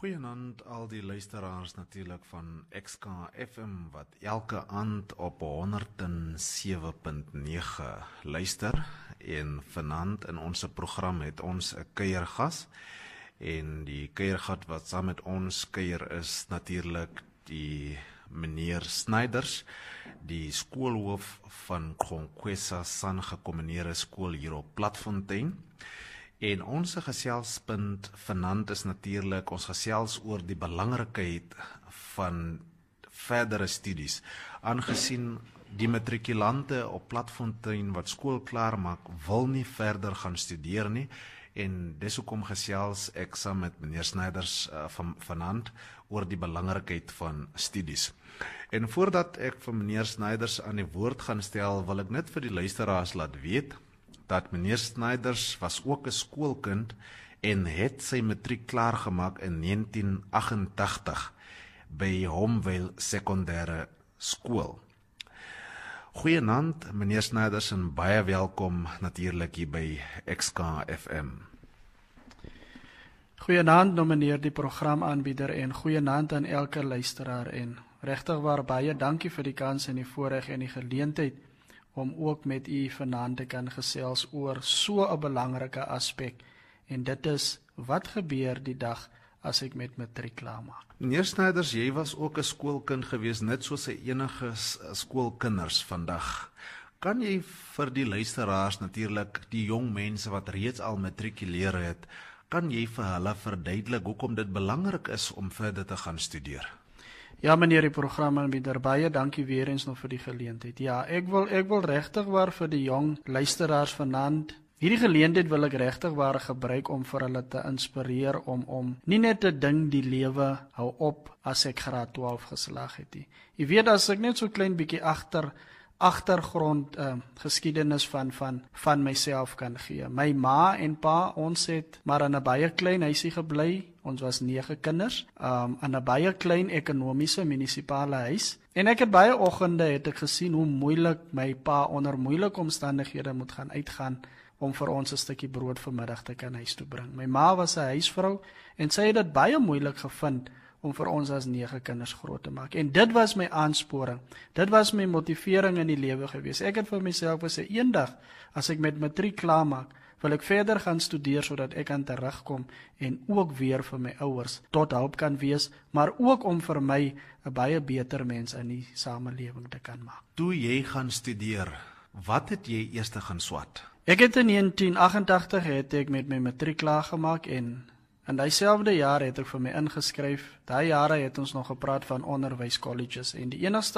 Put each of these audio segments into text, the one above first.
Goeienaand al die luisteraars natuurlik van XK FM wat elke aand op 107.9 luister en vanaand in ons program het ons 'n kuiergas en die kuiergat wat saam met ons kuier is natuurlik die meneer Snyders, die skoolhoof van Conquesa San Gekombineerde Skool hier op Platfontein. En ons geselspunt vanaand is natuurlik ons gesels oor die belangrikheid van verdere studies, aangesien die matrikulante op Platfontein wat skool klaar maak, wil nie verder gaan studeer nie, en dis hoekom gesels ek saam met meneer Snyders vanaand oor die belangrikheid van studies. En voordat ek vir meneer Snyders aan die woord gaan stel, wil ek net vir die luisteraars laat weet dat meneer Snyders was ook 'n skoolkind en het sy matriek klaargemaak in 1988 by Homwell Sekondêre Skool. Goeienaand meneer Snyders en baie welkom natuurlik hier by XK FM. Goeienaand nou meneer die programaanbieder en goeienaand aan elke luisteraar en regtig waar baie dankie vir die kans en die voorreg en die geleentheid om ook met u vanaand te kan gesels oor so 'n belangrike aspek, en dit is, wat gebeur die dag as ek met matriek klaarmaak? Meneer Snyders, jy was ook 'n skoolkind gewees, net soos enige skoolkinders vandag. Kan jy vir die luisteraars natuurlik, die jong mense wat reeds al matrikuleer het, kan jy vir hulle verduidelik hoekom dit belangrik is om verder te gaan studeer? Ja meneer die programaanbieder, baie dankie weer eens nog vir die geleentheid. Ja, ek wil regtig waar vir die jong luisteraars vanaand, hierdie geleentheid wil ek regtig waar gebruik om vir hulle te inspireer om nie net te dink die lewe hou op as ek graad 12 geslaag het nie. Jy weet, as ek net so klein bietjie agtergrond geskiedenis van myself kan gee. My ma en pa, ons het maar in 'n baie klein huisie gebly. Ons was 9 kinders, in 'n baie klein ekonomiese munisipale huis. En ek het baie oggende het ek gesien hoe moeilik my pa onder moeilike omstandighede moet gaan uitgaan om vir ons 'n stukkie brood vanmiddag te kan huis toe bring. My ma was 'n huisvrou en sy het dit baie moeilik gevind om vir ons as 9 kinders groot te maak. En dit was my aansporing. Dit was my motivering in die lewe gewees. Ek het vir myself gesê, eendag as ek met matriek klaar maak, wil ek verder gaan studeer sodat ek kan terugkom en ook weer vir my ouers tot hulp kan wees, maar ook om vir my 'n baie beter mens in die samelewing te kan maak. Toe jy gaan studeer, wat het jy eers gaan swat? Ek het in 1988 het ek met my matriek klaar gemaak en in dieselfde jaar het ek vir my ingeskryf. Daai jare het ons nog gepraat van onderwyscolleges en die enigste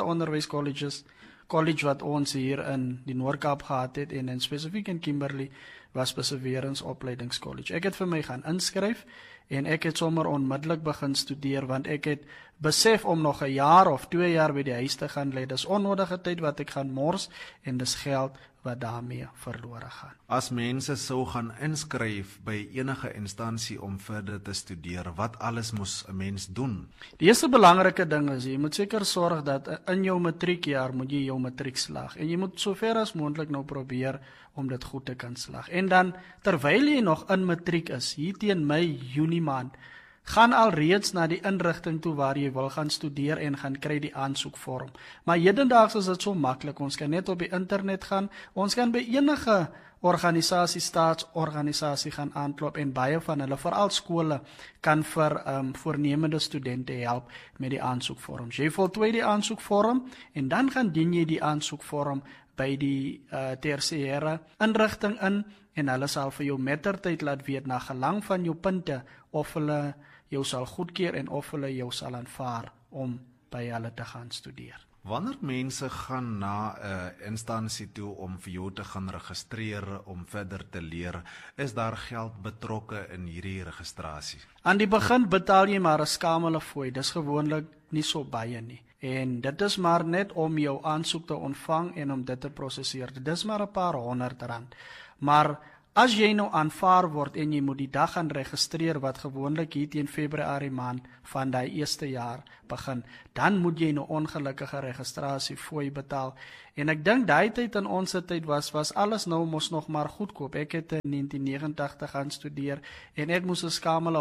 college wat ons hier in die Noord-Kaap gehad het en spesifiek in Kimberley was Perseverance Opleidingscollege. Ek het vir my gaan inskryf en ek het sommer onmiddellik begin studeer want ek het besef om nog 'n jaar of 2 jaar by die huis te gaan lê. Dis onnodige tyd wat ek gaan mors en dis geld wat daarmee verlore gaan. As mense sou gaan inskryf by enige instansie om verder te studeer, wat alles moes 'n mens doen? Die eerste belangrike ding is, jy moet seker sorg dat in jou matriekjaar moet jy jou matriek slaag. En jy moet sover as moontlik nou probeer om dit goed te kan slaag. En dan, terwyl jy nog in matriek is, hier teen Mei, Junie maand, gaan al reeds na die inrigting toe waar jy wil gaan studeer en gaan kry die aansoekvorm. Maar hedendaags is dit so maklik, ons kan net op die internet gaan, ons kan by enige organisasie, staatsorganisasie gaan aanklop en baie van hulle, veral skole, kan vir voornemende studente help met die aansoekvorms. Jy voltooi die aansoekvorm en dan gaan dien jy die aansoekvorm by die tersiêre inrigting in en hulle sal vir jou mettertyd laat weet na gelang van jou punte of hulle jou sal goedkeur en of hulle jou sal aanvaar om by hulle te gaan studeer. Wanneer mense gaan na 'n instansie toe om vir jou te gaan registreer om verder te leer, is daar geld betrokke in hierdie registrasie? Aan die begin betaal jy maar 'n skamele fooi, dis gewoonlik nie so baie nie. En dit is maar net om jou aansoek te ontvang en om dit te prosesseer. Dit is maar 'n paar R100. Maar as jy nou aanvaar word en jy moet die dag gaan registreer wat gewoonlik hier teen Februarie maand van die eerste jaar begin, dan moet jy nou ongelukkige registrasiefooi betaal En ek dink daai tyd in ons tyd was alles nou mos nog maar goedkoop. Ek het in 1989 gaan studeer en ek moes 'n skamele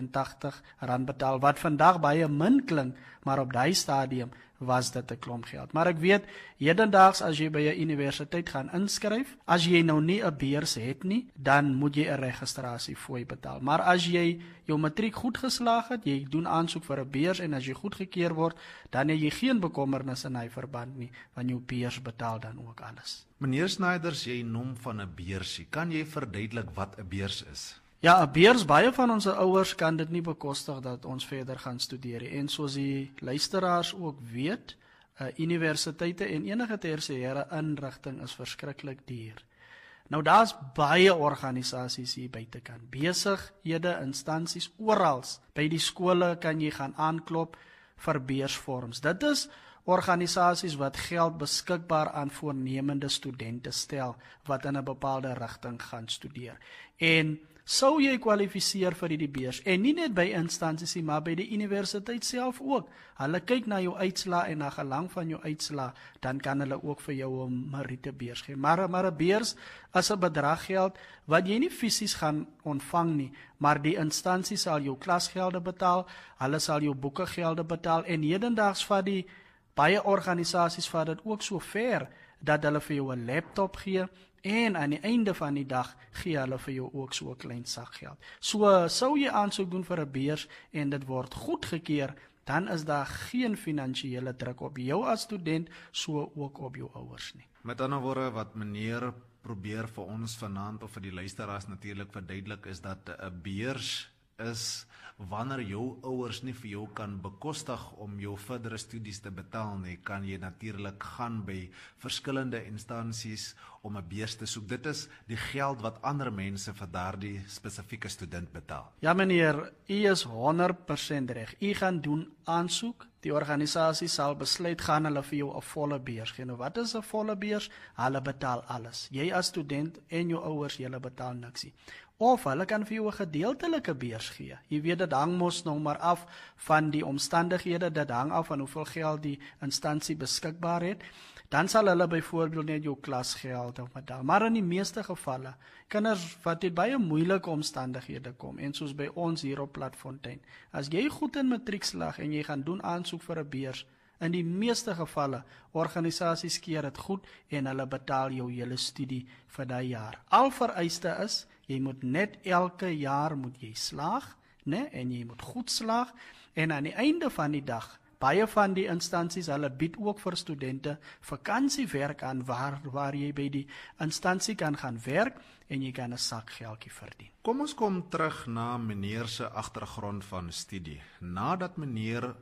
R180 betaal, wat vandag baie min klink, maar op daai stadium was dit 'n klomp geld. Maar ek weet, hedendaags as jy by 'n universiteit gaan inskryf, as jy nou nie 'n beurs het nie, dan moet jy 'n registrasiefooi betaal. Maar as jy jou matriek goed geslaag het, jy doen aansoek vir 'n beurs en as jy goedgekeur word, dan het jy geen bekommernis in hy verband nie, want jou beurs betaal dan ook alles. Meneer Snyders, jy noem van 'n beursie. Kan jy verduidelik wat 'n beurs is? Ja, 'n beurs, baie van ons ouers kan dit nie bekostig dat ons verder gaan studeer. En soos die luisteraars ook weet, universiteite en enige tersiêre inrigting is verskriklik duur. Nou daar's baie organisasies hier buitekant, besighede, instansies, oral. By die skole kan jy gaan aanklop vir beursvorms. Dit is organisasies wat geld beskikbaar aan voornemende studente stel wat in 'n bepaalde rigting gaan studeer. En sou jy kwalifiseer vir die beurs, en nie net by instansies nie, maar by die universiteit self ook. Hulle kyk na jou uitslaa en na gelang van jou uitslaa, dan kan hulle ook vir jou 'n merietebeurs gee. Maar 'n beurs is 'n bedrag geld wat jy nie fisies gaan ontvang nie, maar die instansie sal jou klasgelde betaal, hulle sal jou boekegelde betaal, en hedendaags vat die baie organisasies vat dit ook so ver dat hulle vir jou 'n laptop gee. En aan die einde van die dag gee hulle vir jou ook so 'n klein sakgeld. So sou jy aansoek doen vir 'n beurs en dit word goedgekeur, dan is daar geen finansiële druk op jou as student, so ook op jou ouers nie. Met ander woorde, wat meneer probeer vir ons vanaand of vir die luisteraars natuurlik verduidelik, is dat 'n beurs is wanneer jou ouers nie vir jou kan bekostig om jou verdere studies te betaal nie, kan jy natuurlik gaan by verskillende instansies om 'n beurs te soek. Dit is die geld wat ander mense vir daardie spesifieke student betaal. Ja meneer, u is 100% reg. U gaan doen aansoek. Die organisasie sal besluit, gaan hulle vir jou 'n volle beurs gee. Nou wat is 'n volle beurs? Hulle betaal alles. Jy as student en jou ouers, julle betaal niksie. Of hulle kan vir jou 'n gedeeltelike beurs gee. Jy weet, dit hang mos nou maar af van die omstandighede, dit hang af van hoeveel geld die instansie beskikbaar het. Dan sal hulle byvoorbeeld net jou klasgeld of betaal. Maar in die meeste gevalle, kinders wat uit baie moeilike omstandighede kom, en soos by ons hier op Platfontein, as jy goed in matriek slaag en jy gaan doen aansoek vir 'n beurs, in die meeste gevalle, organisasies keer dit goed en hulle betaal jou hele studie vir daai jaar. Al vereiste is, jy moet net elke jaar moet jy slaag, né? En jy moet goed slaag, en aan die einde van die dag, baie van die instansies, hulle bied ook vir studente vakansiewerk aan waar jy by die instansie kan gaan werk en jy kan 'n sakgeldjie verdien. Kom ons kom terug na meneer se agtergrond van studie. Nadat meneer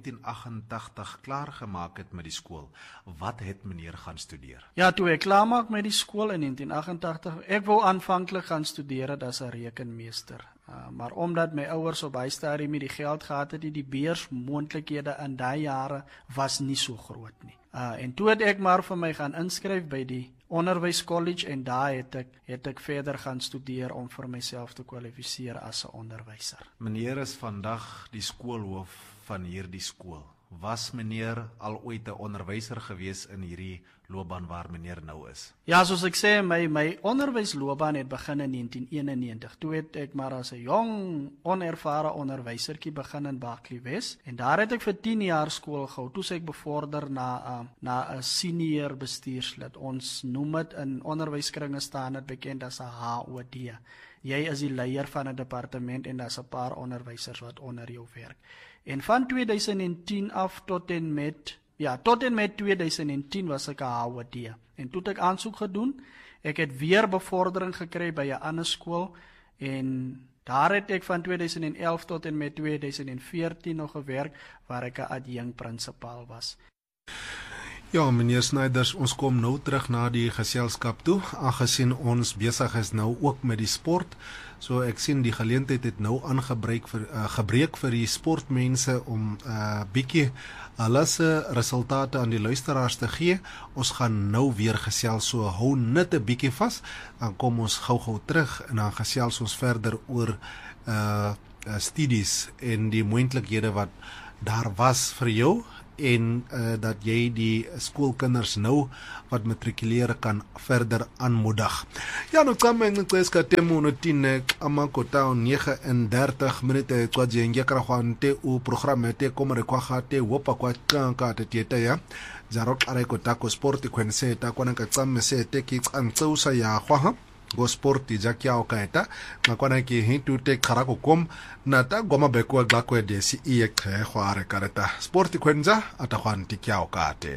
1988 klaar gemaak het met die skool, wat het meneer gaan studeer? Ja, toe ek klaar maak met die skool in 1988, ek wou aanvanklik gaan studeer as 'n rekenmeester. Maar omdat my ouers op baie stadium nie die geld gehad het, die beursmoontlikhede in daai jare was nie so groot nie. En toe het ek maar vir my gaan inskryf by die onderwyskollege en daar het ek verder gaan studeer om vir myself te kwalifiseer as 'n onderwyser. Meneer is vandag die skoolhoof van hierdie skool. Was meneer al ooit 'n onderwyser gewees in hierdie loopbaan waar meneer nou is? Ja, soos ek sê, my onderwysloopbaan het begin in 1991. Toe het ek maar as 'n jong, onervare onderwysertjie begin in Barkley Wes. En daar het ek vir 10 jaar skool gehou. Toe is ek bevorder na 'n senior bestuurslid. Ons noem dit in onderwyskringe staan dit bekend as 'n HOD. Jy is die leier van 'n departement en daar's 'n paar onderwysers wat onder jou werk. En van 2010 af tot en met 2010 was ek 'n HOD. En toe het ek aansoek gedoen. Ek het weer bevordering gekry by 'n ander skool en daar het ek van 2011 tot en met 2014 nog gewerk waar ek 'n adjunkt-prinsipaal was. Ja, meneer Snyders, ons kom nou terug na die geselskap toe, aangesien ons besig is nou ook met die sport. So ek sien die geleentheid het nou gebreek vir die sportmense om bietjie hulle se resultate aan die luisteraars te gee. Ons gaan nou weer gesels, so hou net 'n bietjie vas, dan kom ons gou terug en dan gesels ons verder oor studies en die moontlikhede wat daar was vir jou en dat jy die skoolkinders nou wat matrikuleer kan verder aanmoedig. Ja, nou kama ngiceka temu no 10 amakota 39 minute kwaje ngekra khwante u programme te komare kwa khate wopa kwa kanka tete ya zaro qare kota ko sport kwense ta kwana ka tsamme se te ki tsantseusa ya khwa go sport ja kya o kaeta ngakwana ki hintu te kharako kom nata goma bekwa glakwe de si e khe khware kareta sport kwenza atakhwanti kya o kate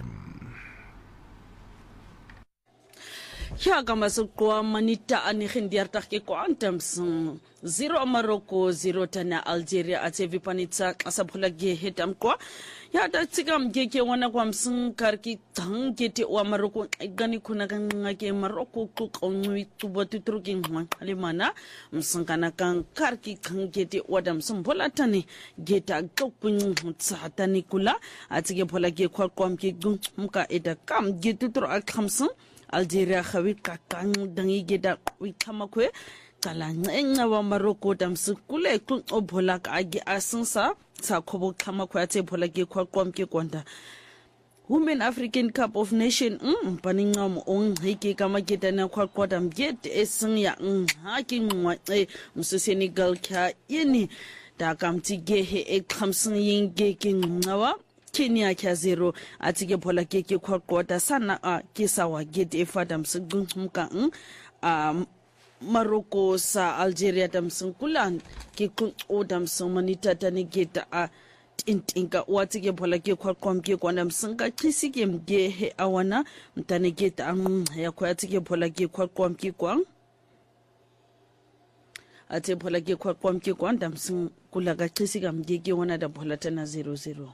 ya kama sokwa manita ani khindiartak ke quantums 0 Morocco 0 tana Algeria atsevi panitsa asabkhula ge hetam kwa ya ta tsigam geke wana kwa msing karki tangete wa Morocco gani kuna ngake Morocco kuqonwi tuboti truking alimana msingana kan karki kangete wadam sumbola tani geta kokun tsatani kula atsige phola ge kwa kwamke mka eda kam getu tro akhamsun Algeria khawi kakang dangi geda wikamakwe kala ncenga wa Morocco tamsukule ku obhola ka agi asinsa sa khobo kamakwe atse phola ke kwa kwamke kwanda Women African Cup of Nation mpaninqam onghike kamaketa na kwa kwada mget esinya haki nwa msenegal kha yini takamtigehe ekhamsin yingeke nqawa Kenya kya 0 atike phola keke kwa kwada sana kisawa get efadam sigumka Morocco sa Algeria tamsunkulan ke kun odam somanita tanigeta tintinka watike phola ke kwa kwamke kwana msinga khisike mgehe awana mtanigeta ya kwa atike phola ke kwa kwamke kwa ate phola ke kwa kwamke kwanda msinkula ka khisika mgege wana da phola tana 0-0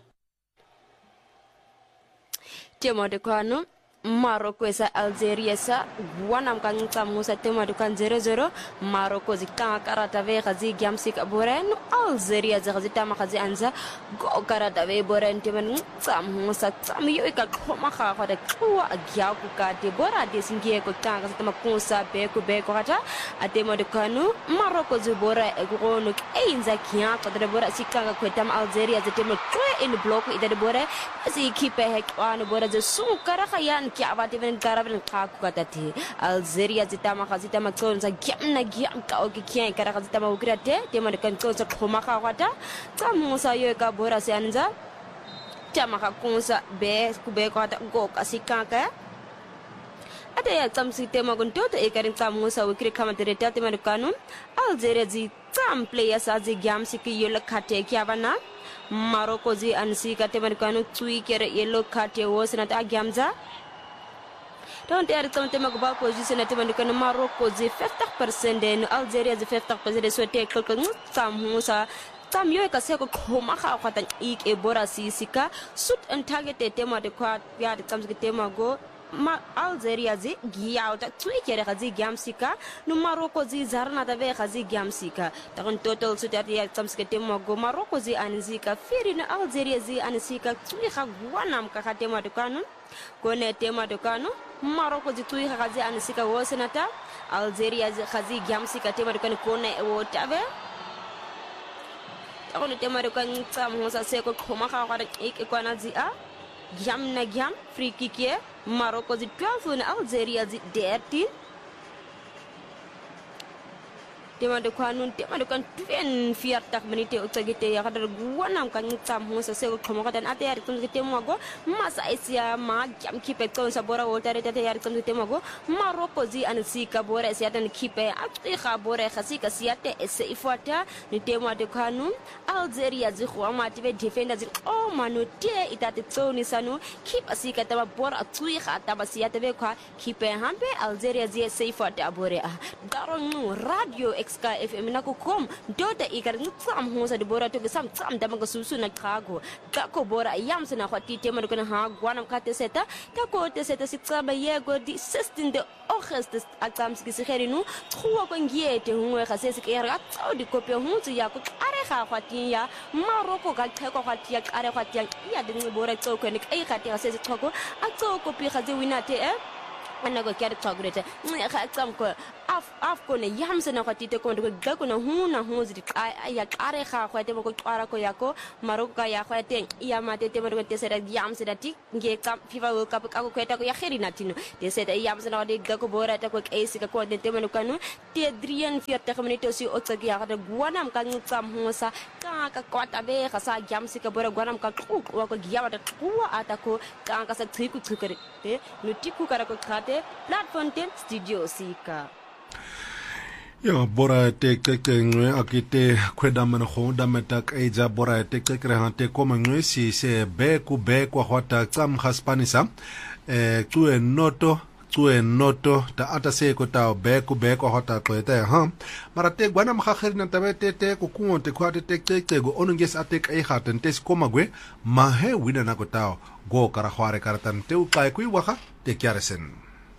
Tema de kwano Morocco esa Algeria sa wana mkangita musa tema de kan 0-0 Morocco zikanga karata ve gazi gamsik aboren Algeria zagzita makazi anza go karata ve boren temen tsam musa tsam yo ka khoma kha kha de kwa agya ku ka de bora de singie ko tanga sama kunsa be ko kata atema de kwano Morocco zibora egono einza kya ka de bora sikanga kweta Algeria zitema twe in block ida de bora zikipe hekwana bora ze sukara khayan ki avati ven garabin qaku katati Algeria zitama khazitama tsonza gyamna gyamka okikien kara khazitama ukrate tema kan tsonza khoma khawata tsamusa yo ka bora seanza tama khakunsa be kube kwata go kasikaka ata ya tsamsi tema guntoto ekarin tsamusa ukri kamatere tema kanu Algeria zi tsam players azi gyamsi ki yola khate kyavana Morocco zi ansi katema kanu tsui kere yellow khate wosna ta gyamza Don't dare to tell me about position at the Morocco, the 50% and Algeria, the 50% so take some Musa. Tam yo ka se ko khoma kha khata ik e bora sisika sut and target tema de kwa ya de tams tema go ma Algeria zi giya ta twikere khazi gamsika no Morocco zi zarna ta ve khazi gamsika ta kon total sut ya tams tema go Morocco zi anzika firi no Algeria zi anzika twi kha gwanam ka tema de kanun kone tema de kanun Morocco zi twi khazi anzika wosenata Algeria zi khazi gamsika tema de kan kone wo tave Akon tema de kan tsam hosa se ko khoma kha kha ik kwana zi a Gyam na gyam free kick ye Morocco zi 12 na Algeria zi 13 tema de kan 24 minute utagite ya kadar guanam kan tsam hosa se ko khoma kha dan ate ya tum gite mo go masa isia ma gyam kipe ton sa bora woltare tete ya tum gite mo go Morocco zi an sika bora isia dan kipe ati kha bora khasika siate ese ifata ni tema de kanu Algeria zi khoma tibe defender zi o manote itate tsoni sanu keep asika taba bora atui kha taba siate be kwa kipe hambe Algeria zi ese ifata bora daron radio Ska FM na ko kom dota ikar ngam hosa de bora to sam dama ga susu na kago ka ko bora yam sina khati tema ko na ha gwanam khate seta ta ko te seta sitsaba yego di 16 de August atam ski sekherinu khwa ko ngiete hungwe khase se kera tso di kopio hunzi ya ko are kha khati ya Morocco ga theko khati ya are khati ya de bora tso ko ne ai khati khase se tso ko a tso kopi khaze winate ana ko kyar tagurete kha tsam ko af ko ne yamse na khatite ko ga ko na huna huzri ya qare kha khwate ko qara ko yako maroka ya khwate ya matete mo ko tesera yamse dati nge kam fifa world cup ka ko kweta ko ya kherina tino tesera yamse na de ga ko borata ko esi ka ko de temano kanu te 43 minutes si otsaki ya ga gwanam ka tsam hosa ka kwata be ga sa yamse ka bora gwanam ka ku wa ko giya wata ku ata ko ka sa tsiku tsikere te no tiku kara ko khate platform 10 studio sika ya bora te ngwe akite kweda mena go da metak eja bora te krehante koma ngwe si se be ku kwa hota tsam haspanisa tue noto ta ata se ko ta be ku kwa hota kweta ha mara te gwana mkhakher na tabete te ku kunte kwate te go onunges atek e haten tes koma gwe ma he wina na ko ta go kara khware karatan te u kai ku waga te kyaresen.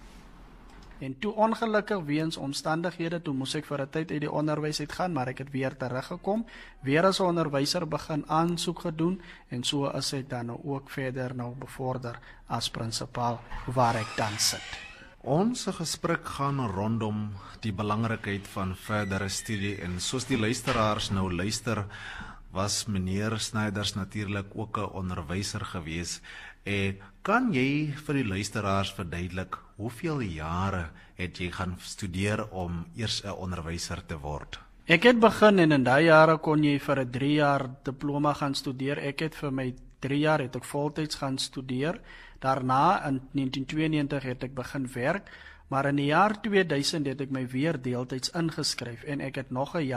En toe ongelukkig weens omstandighede toe moes ek vir 'n tyd uit die onderwys uit gaan, maar ek het weer teruggekom, weer as 'n onderwyser begin aansoek gedoen en so is ek dan ook verder bevorder as prinsipaal waar ek dan sit. Ons gesprek gaan rondom die belangrikheid van verdere studie en soos die luisteraars luister, was meneer Snyders natuurlik ook 'n onderwyser gewees. Kan jy vir die luisteraars verduidelik hoeveel jare het jy gaan studeer om eers 'n onderwyser te word? Ek het begin en in daai jare kon jy vir 'n 3 jaar diploma gaan studeer. Ek het vir my 3 jaar het ek voltyds gaan studeer. Daarna in 1992 het ek begin werk, maar in die jaar 2000 het ek my weer deeltyds ingeskryf en ek het nog 'n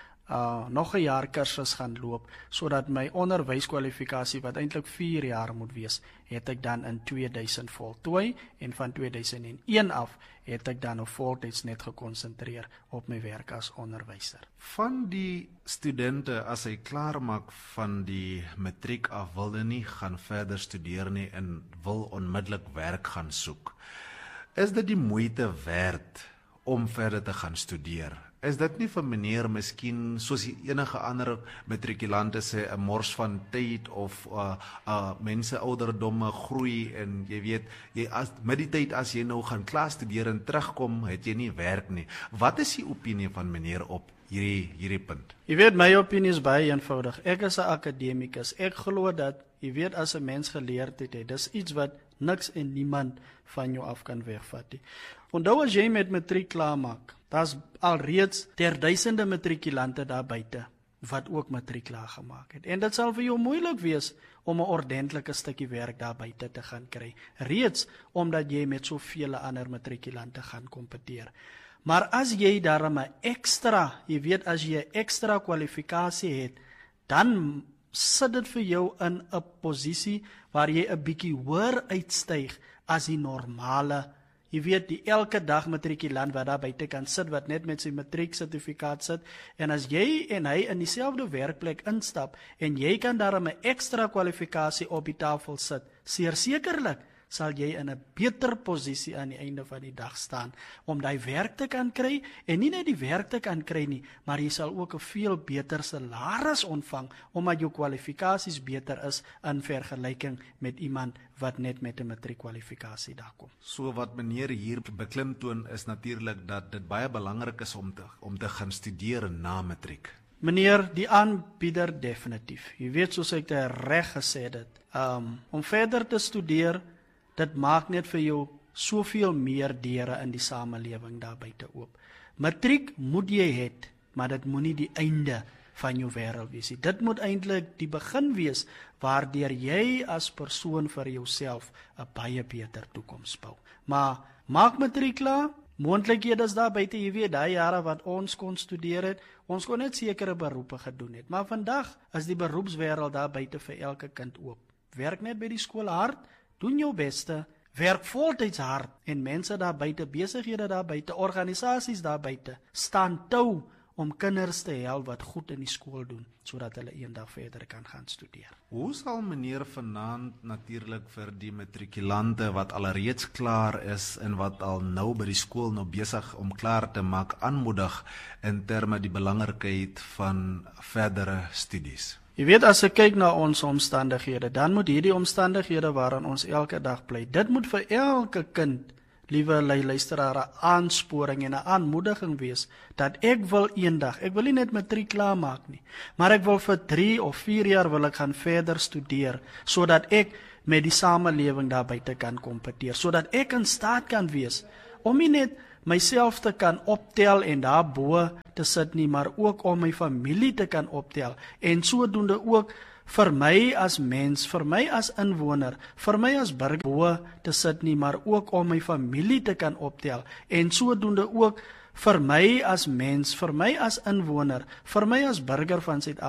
jaar kursus gaan loop, sodat my onderwyskwalifikasie, wat eintlik 4 jaar moet wees, het ek dan in 2000 voltooi, en van 2001 af het ek dan op voltyds net gekonsentreer op my werk as onderwyser. Van die studente, as hy klaar maak van die matriek af, wil hulle nie gaan verder studeer nie en wil onmiddellik werk gaan soek. Is dit die moeite werd om verder te gaan studeer? Is dit nie vir meneer miskien, soos enige ander matrikulante sê, 'n mors van tyd of mense ouderdomme groei en jy weet, met die tyd as jy nou gaan klaar studeer en terugkom, het jy nie werk nie. Wat is die opinie van meneer op hierdie punt? Jy weet, my opinie is baie eenvoudig. Ek is 'n akademikus. Ek glo dat, jy weet, as 'n mens geleerdheid het, dis iets wat niks en niemand van jou af kan wegvat nie. Onthou as jy met matriek klaar maak, daar's alreeds duisende matrikulante daar buite wat ook matriek klaar gemaak het. En dit sal vir jou moeilik wees om 'n ordentlike stukkie werk daar buite te gaan kry, reeds omdat jy met soveel ander matrikulante gaan kompeteer. Maar as jy daarom 'n ekstra, jy weet, as jy 'n ekstra kwalifikasie het, dan sit dit vir jou in 'n posisie waar jy 'n bietjie hoër uitstyg as die normale. Jy weet, die elke dag matrikulant wat daar buite kan sit, wat net met sy matrieksertifikaat sit, en as jy en hy in dieselfde werkplek instap, en jy kan daarom 'n ekstra kwalifikasie op die tafel sit, sekerlik sal jy in 'n beter posisie aan die einde van die dag staan, om daai werk te kan kry, en nie net die werk te kan kry nie, maar jy sal ook 'n veel beter salaris ontvang, omdat jou kwalifikasies beter is in vergelyking met iemand wat net met 'n matriekkwalifikasie daar kom. So wat meneer hier beklemtoon is natuurlik dat dit baie belangrik is om te gaan studeer na matriek. Meneer, die aanbieder definitief. Jy weet, soos ek dit reg gesê het, om verder te studeer, dit maak net vir jou soveel meer deure in die samelewing daar buite oop. Matriek moet jy hê, maar dit moet nie die einde van jou wêreld wees. Dit moet eintlik die begin wees waardeur jy as persoon vir jouself 'n baie beter toekoms bou. Maar maak matriek klaar, moontlikhede is daar buite, jy weet, daai jare wat ons kon studeer het, ons kon net sekere beroepe gedoen het. Maar vandag is die beroepswêreld daar buite vir elke kind oop. Werk net by die skool hard, doen jou beste, werk voltyds hard, en mense daar buite, besighede daar buite, organisasies daar buite, staan tou om kinders te help wat goed in die skool doen, sodat hulle eendag verder kan gaan studeer. Hoe sal meneer vanaand natuurlik vir die matrikulante wat alreeds klaar is en wat al nou by die skool besig om klaar te maak, aanmoedig in terme die belangrikheid van verdere studies? Jy weet, as ek kyk na ons omstandighede, dan moet hierdie omstandighede waarin ons elke dag bly, dit moet vir elke kind liewe luisteraar, 'n aansporing en 'n aanmoediging wees, dat ek wil eendag, ek wil nie net matriek klaarmaak nie, maar ek wil vir 3 of 4 jaar wil ek gaan verder studeer, sodat ek met die samelewing daar buite kan kompeteer, sodat ek in staat kan wees, om nie net myself te kan optel en daar bo te sit nie, maar ook om my familie te kan optel, en sodoende ook vir my as mens, vir my as inwoner, vir my as burger bo te sit nie, maar ook om my familie te kan optel, en sodoende ook vir my as mens, vir my as inwoner, vir my as burger van Suid-Afrika